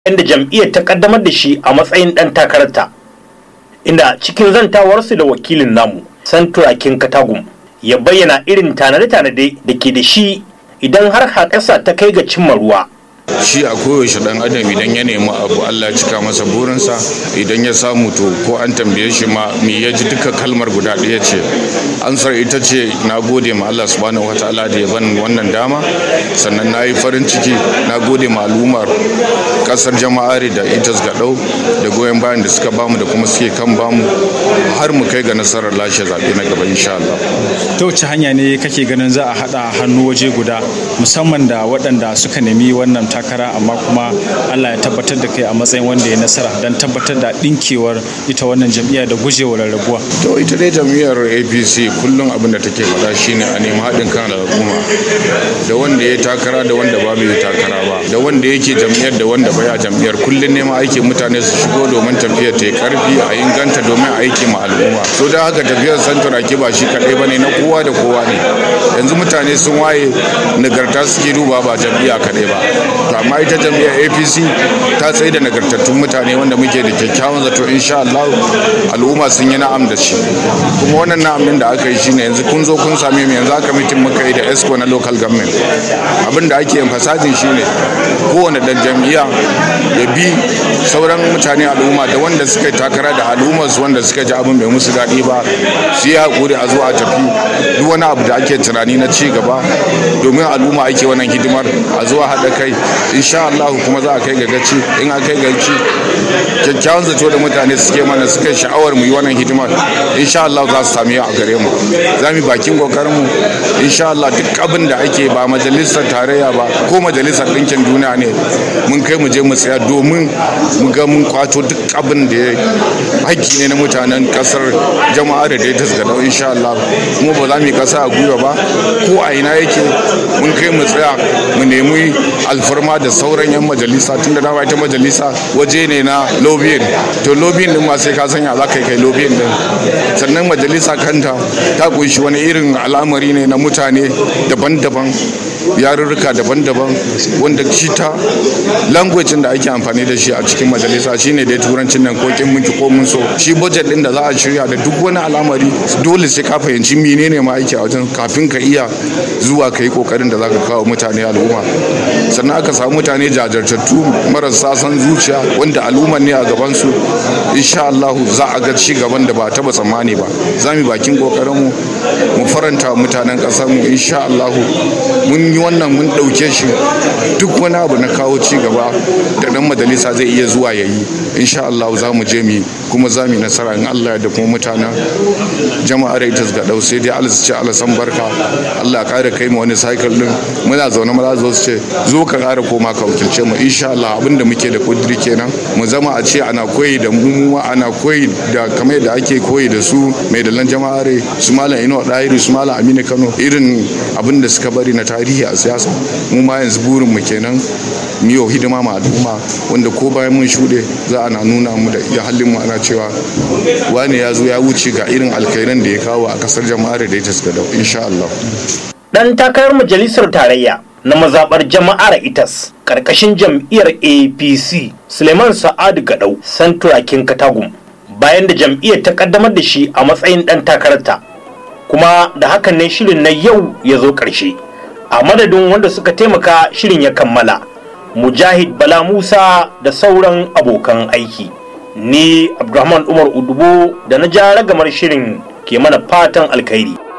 inda jam'iyyar ta kaddamar da shi a matsayin ɗan takararta, inda cikin zantawarsu da wakilin namu Santurakin Katagum ya bayyana irin tanade-tanade da ke da shi idan har haƙasa ta kai ga cimma ruwa. Shi a koyaushe dan adam idan ya nemi abu Allah ya cika masa burinsa, idan ya samu to ko an tambaye shi ma me ya ji duka kalmar guda ɗaya ce. Ansar ita ce na gode ma Allah subhanahu wataala da ya ban wannan dama, sannan na yi farin ciki, na gode ma al'ummar kasar jama'ari da itas gaɗau da goyon bayan da suka bamu da kuma suke kan bamu har mu kai ga nasarar lashe zaɓe na gaba insha Allah. Ta wace hanya ne kake ganin za a haɗa hannu waje guda musamman da waɗanda suka nemi wannan takara amma kuma Allah ya tabbatar da kai a matsayin wanda ya nasara don tabbatar da ɗinkewar ita wannan jam'iyya da gujewa rarrabuwa? To ita dai jam'iyyar APC kullum abin da take faɗa shine a nemi haɗin kan al'umma, da wanda ya takara da wanda ba bai takara ba, da wanda yake jam'iyyar da wanda baya jam'iyyar, kullum neman aiki mutane su shigo domin tafiyar ta yi karfi a inganta domin aiki ma al'umma. So da haka tafiyar Santuraki ba shi kaɗai bane, na kowa da kowa ne. Yanzu mutane sun waye, nagarta suke duba ba jam'iyya kaɗai ba. To amma ita jam'iyyar APC ta tsaye da nagartattun mutane wanda muke da kyakkyawan zato insha Allah al'umma sun yi na'am da shi. Kuma wannan na'am din da aka yi shine yanzu kun zo kun same mu, yanzu aka mitin muka yi da ESCO na local government. Abin da ake emphasizing shine kowane dan jam'iyya ya bi sauran mutane al'umma da wanda suka yi takara da al'ummar su wanda suka ji abin bai musu daɗi ba su yi hakuri a zo a tafi duk wani abu da ake tunani na ci gaba domin al'umma ake wannan hidimar a zo a haɗa kai insha Allah kuma za a kai ga gaci. In a kai gaci kyakkyawan zato da mutane suke mana suka sha'awar mu yi wannan hidimar insha Allah za su sami a gare mu. Za mu bakin kokarin mu insha Allah duk abin da ake ba majalisar tarayya ba ko majalisar ɗinkin duniya ne mun kai mu je mu tsaya domin mu ga mun kwato duk abin da haƙƙi ne na mutanen ƙasar jama'a da dai tasgada insha Allah. Kuma ba za mu yi ƙasa a gwiwa ba, ko a ina yake mun kai mu tsaya mu nemi alfarma da sauran 'yan majalisa, tun da dama ita majalisa waje ne na lobbying. To lobbying din ma sai ka sanya za ka kai lobbying din. Sannan majalisa kanta ta kunshi wani irin al'amari ne na mutane daban-daban, yarurruka daban-daban, wanda shi ta language da ake amfani da shi a cikin majalisa shine dai turancin nan ko kin miki ko mun so. Shi budget din da za a shirya da duk wani al'amari dole sai ka fahimci menene ma ake a wajen kafin ka iya zuwa ka yi kokarin da za ka kawo mutane al'umma. Sannan aka samu mutane jajirtattu marasa san zuciya wanda al'umman ne a gaban su, insha Allah za a ga ci gaban da ba taba tsammani ba. Za mu bakin kokarin mu faranta mutanen kasar mu insha Allah. Mun yi wannan mun dauke shi duk wani abu na kawo ci gaba da dan majalisa zai iya zuwa yayi insha Allah za mu je mu kuma za mu nasara in Allah ya da kuma mutanen jama'ar ita ga dau sai dai Allah su ce Allah san barka, Allah ya kare kai mu wani cycle din muna zaune mu za su ce zo ka kare koma ka wakilce mu insha Allah. Abinda muke da kudiri kenan mu zama a ce ana koyi da mu, ana koyi da kamar da ake koyi da su mai dalan jama'ar su malam Ino Dairi, su malam Aminu Kano, irin abin da suka bari na tarihi a siyasa. Mu ma yanzu burin mu kenan mu yi hidima ma al'umma wanda ko bayan mun shuɗe za a na nuna mu da iya halin mu ana cewa wani ya zo ya wuce ga irin alkhairan da ya kawo a kasar jama'ar da ita suka dau insha Allah. Dan takarar majalisar tarayya na mazabar jama'ar itas karkashin jam'iyyar APC Suleiman Sa'adu Gadau Santurakin Katagum, bayan da jam'iyyar ta kaddamar da shi a matsayin dan takararta, kuma da hakan ne shirin na yau ya zo ƙarshe. A madadin wanda suka taimaka shirin ya kammala, Mujahid Bala Musa da sauran abokan aiki, ni Abdulrahman Umar Udubo da na ja ragamar shirin ke mana fatan alkhairi.